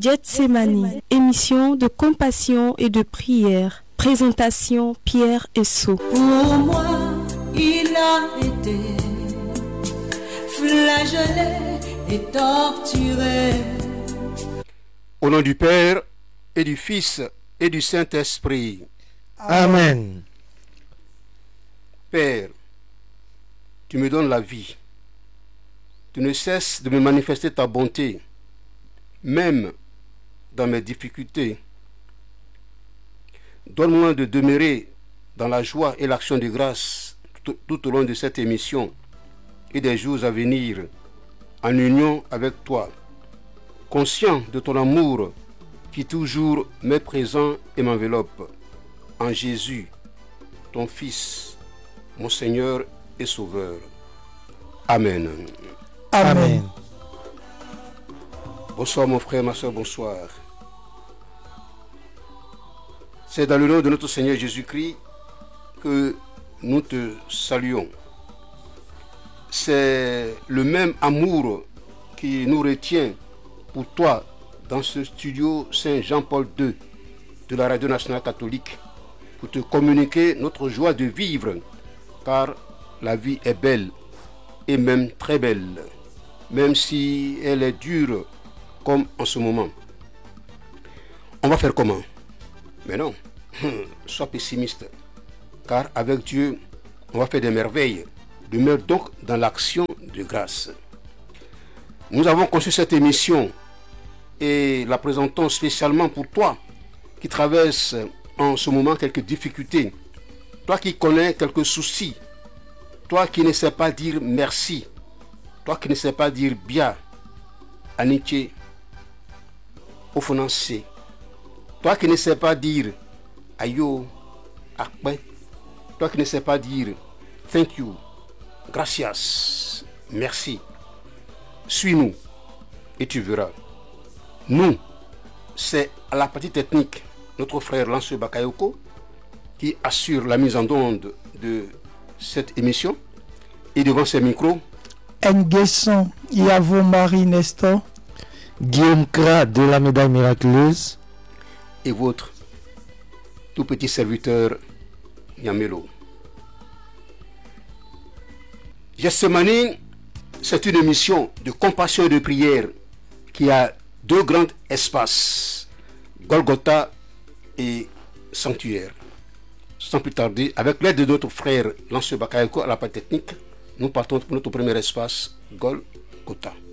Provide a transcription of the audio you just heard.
Gethsemane, émission de compassion et de prière. Présentation Pierre Esso. Pour moi, il a été flagellé et torturé. Au nom du Père et du Fils et du Saint-Esprit. Amen. Père, tu me donnes la vie. Tu ne cesses de me manifester ta bonté, même dans mes difficultés. Donne-moi de demeurer dans la joie et l'action de grâce tout au long de cette émission et des jours à venir, en union avec toi, conscient de ton amour qui toujours m'est présent et m'enveloppe. En Jésus, ton Fils, mon Seigneur et Sauveur. Amen. Amen. Bonsoir mon frère, ma soeur, bonsoir. C'est dans le nom de notre Seigneur Jésus-Christ que nous te saluons. C'est le même amour qui nous retient pour toi dans ce studio Saint-Jean-Paul II de la Radio Nationale Catholique pour te communiquer notre joie de vivre, car la vie est belle et même très belle, même si elle est dure comme en ce moment. On va faire comment? Mais non, sois pessimiste, car avec Dieu, on va faire des merveilles. Demeure donc dans l'action de grâce. Nous avons conçu cette émission et la présentons spécialement pour toi qui traverse en ce moment quelques difficultés, toi qui connais quelques soucis, toi qui ne sais pas dire merci, toi qui ne sais pas dire bien, amitié, offensé, toi qui ne sais pas dire ayo, akpe, toi qui ne sais pas dire thank you, gracias, merci. Suis-nous et tu verras. Nous, c'est à la partie technique notre frère Lansou Bakayoko qui assure la mise en onde de cette émission. Et devant ses micros, Nguesson Yavo Marie Nestor, Guillaume Kra de la médaille miraculeuse et votre tout petit serviteur Yamelo. Gethsemane, c'est une émission de compassion et de prière qui a deux grands espaces, Golgotha et Sanctuaire. Sans plus tarder, avec l'aide de notre frère Lansou Bakayoko à la part technique, nous partons pour notre premier espace, Golgotha.